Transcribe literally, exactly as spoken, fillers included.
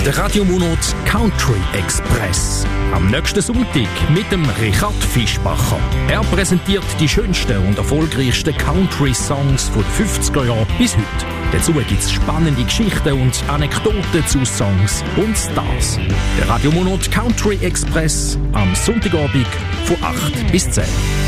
Der Radiomonat Country Express. Am nächsten Sonntag mit dem Richard Fischbacher. Er präsentiert die schönsten und erfolgreichsten Country-Songs von den fünfziger Jahren bis heute. Dazu gibt es spannende Geschichten und Anekdoten zu Songs und Stars. Der Radiomonat Country Express am Sonntagabend von acht bis zehn.